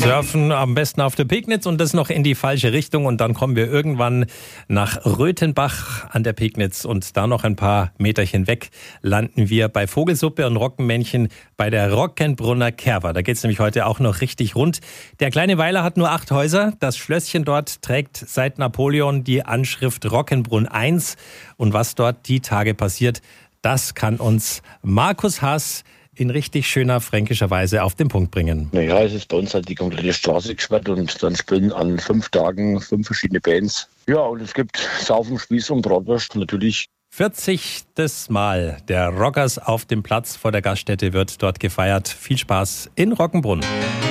surfen am besten auf der Pegnitz und das noch in die falsche Richtung und dann kommen wir irgendwann nach Röthenbach an der Pegnitz und da noch ein paar Meterchen weg landen wir bei Vogelsuppe und Roggenmännchen bei der Rockenbrunner Kerwa. Da geht's nämlich heute auch noch richtig rund. Der kleine Weiler hat nur 8 Häuser. Das Schlösschen dort trägt seit Napoleon die Anschrift Rockenbrunn 1 und was dort die Tage passiert, das kann uns Markus Haas in richtig schöner fränkischer Weise auf den Punkt bringen. Naja, es ist bei uns halt die komplette Straße gesperrt und dann spielen an 5 Tagen 5 verschiedene Bands. Ja, und es gibt Saufen, Spieß und Bratwurst natürlich. 40. Mal der Rockers auf dem Platz vor der Gaststätte wird dort gefeiert. Viel Spaß in Rockenbrunn.